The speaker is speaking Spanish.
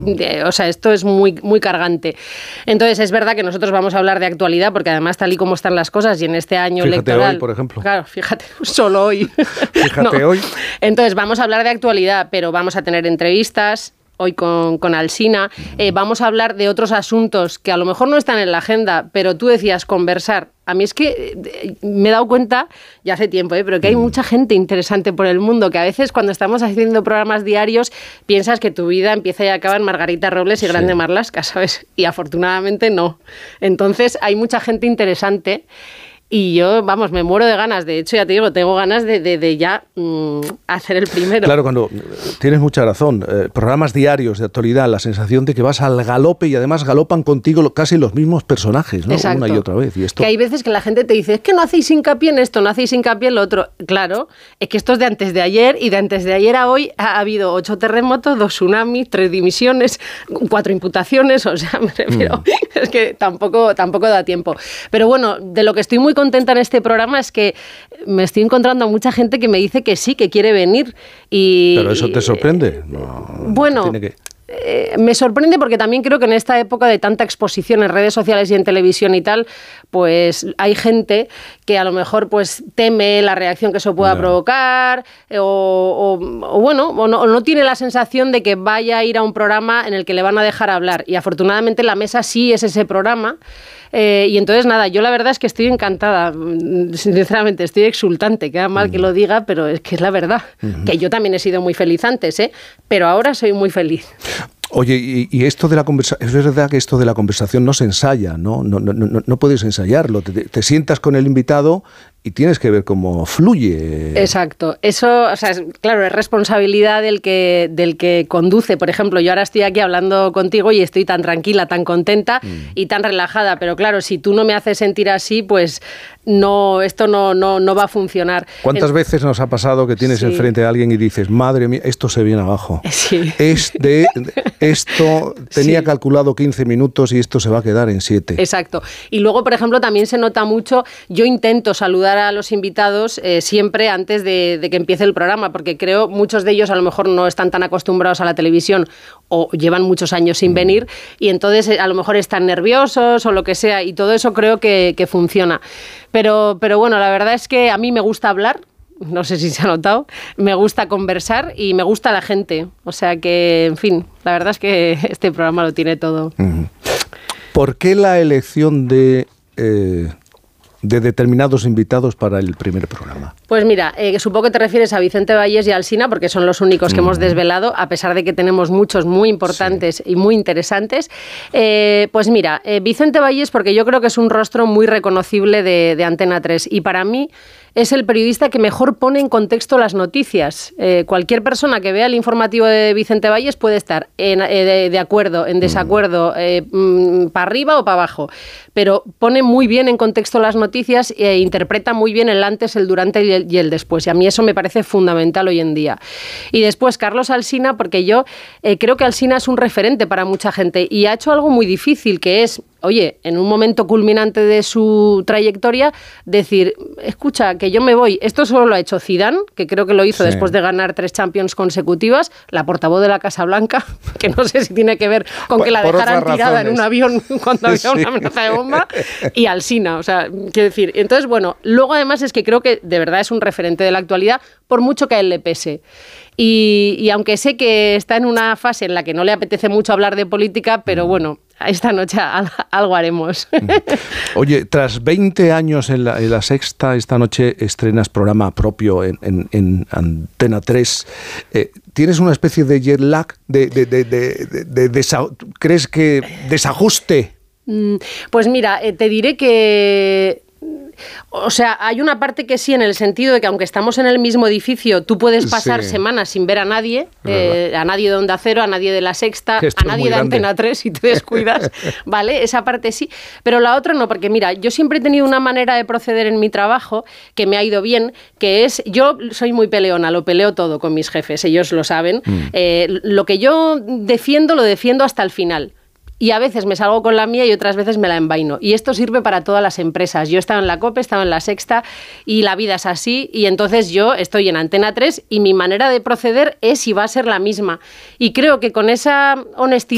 O sea, esto es muy, muy cargante. Entonces, es verdad que nosotros vamos a hablar de actualidad, porque además, tal y como están las cosas, y en este año electoral... Hoy, por ejemplo. Claro, fíjate, solo hoy. Fíjate hoy. Entonces, vamos a hablar de actualidad, pero vamos a tener entrevistas... Hoy con Alsina, vamos a hablar de otros asuntos que a lo mejor no están en la agenda, pero tú decías conversar. A mí es que me he dado cuenta, ya hace tiempo, pero que hay mucha gente interesante por el mundo, que a veces cuando estamos haciendo programas diarios piensas que tu vida empieza y acaba en Margarita Robles y Grande Marlaska, ¿sabes? Y afortunadamente no. Entonces hay mucha gente interesante. Y yo, vamos, me muero de ganas. De hecho, ya te digo, tengo ganas de ya hacer el primero. Claro, cuando tienes mucha razón. Programas diarios de actualidad, la sensación de que vas al galope y además galopan contigo casi los mismos personajes, ¿no? Exacto. Una y otra vez. Y esto... Que hay veces que la gente te dice, es que no hacéis hincapié en esto, no hacéis hincapié en lo otro. Claro, es que esto es de antes de ayer, y de antes de ayer a hoy ha habido 8 terremotos, 2 tsunamis, 3 dimisiones, 4 imputaciones, o sea, me refiero, es que tampoco da tiempo. Pero bueno, de lo que estoy muy contenta en este programa es que me estoy encontrando a mucha gente que me dice que sí, que quiere venir. ¿Pero eso te sorprende? No, bueno... me sorprende porque también creo que en esta época de tanta exposición en redes sociales y en televisión y tal, pues hay gente que a lo mejor pues teme la reacción que eso pueda provocar o no tiene la sensación de que vaya a ir a un programa en el que le van a dejar hablar. Y afortunadamente La Mesa sí es ese programa. Y entonces nada, yo la verdad es que estoy encantada, sinceramente estoy exultante, queda mal que lo diga, pero es que es la verdad, que yo también he sido muy feliz antes, pero ahora soy muy feliz. Oye, y esto de la conversación, es verdad que esto de la conversación no se ensaya, no puedes ensayarlo, te sientas con el invitado y tienes que ver cómo fluye. Exacto. Eso, o sea, claro, es responsabilidad del que conduce. Por ejemplo, yo ahora estoy aquí hablando contigo y estoy tan tranquila, tan contenta y tan relajada. Pero claro, si tú no me haces sentir así, pues esto no va a funcionar. ¿Cuántas veces nos ha pasado que tienes enfrente a alguien y dices, madre mía, esto se viene abajo? Sí. Esto tenía calculado 15 minutos y esto se va a quedar en 7. Exacto. Y luego, por ejemplo, también se nota mucho, yo intento saludar a los invitados siempre antes de que empiece el programa, porque creo muchos de ellos a lo mejor no están tan acostumbrados a la televisión o llevan muchos años sin venir y entonces a lo mejor están nerviosos o lo que sea, y todo eso creo que funciona. Pero bueno, la verdad es que a mí me gusta hablar. No sé si se ha notado, me gusta conversar y me gusta la gente. O sea que, en fin, la verdad es que este programa lo tiene todo. ¿Por qué la elección de determinados invitados para el primer programa? Pues mira, supongo que te refieres a Vicente Valles y a Alsina, porque son los únicos que hemos desvelado, a pesar de que tenemos muchos muy importantes y muy interesantes. Pues mira, Vicente Valles, porque yo creo que es un rostro muy reconocible de Antena 3, y para mí es el periodista que mejor pone en contexto las noticias. Cualquier persona que vea el informativo de Vicente Valles puede estar de acuerdo, en desacuerdo, para arriba o para abajo, pero pone muy bien en contexto las noticias e interpreta muy bien el antes, el durante y el después. Y a mí eso me parece fundamental hoy en día. Y después Carlos Alsina, porque yo creo que Alsina es un referente para mucha gente y ha hecho algo muy difícil, que es, oye, en un momento culminante de su trayectoria, decir, escucha, que yo me voy. Esto solo lo ha hecho Zidane, que creo que lo hizo después de ganar 3 Champions consecutivas, la portavoz de la Casa Blanca, que no sé si tiene que ver con que la dejaran tirada en un avión cuando había una amenaza de bomba, y Alsina, o sea, quiero decir. Entonces, bueno, luego además es que creo que de verdad es un referente de la actualidad, por mucho que a él le pese. Y aunque sé que está en una fase en la que no le apetece mucho hablar de política, pero bueno, esta noche algo haremos. Oye, tras 20 años en la Sexta, esta noche estrenas programa propio en Antena 3. ¿Tienes una especie de jet lag? ¿Crees que desajuste? Pues mira, te diré que... O sea, hay una parte que sí, en el sentido de que aunque estamos en el mismo edificio, tú puedes pasar semanas sin ver a nadie de Onda Cero, a nadie de La Sexta, a nadie de Antena 3 si te descuidas, ¿vale? Esa parte sí, pero la otra no, porque mira, yo siempre he tenido una manera de proceder en mi trabajo que me ha ido bien, que es, yo soy muy peleona, lo peleo todo con mis jefes, ellos lo saben, lo que yo defiendo, lo defiendo hasta el final. Y a veces me salgo con la mía y otras veces me la envaino. Y esto sirve para todas las empresas. Yo he estado en la COPE, he estado en la Sexta y la vida es así. Y entonces yo estoy en Antena 3 y mi manera de proceder es y va a ser la misma. Y creo que con esa honestidad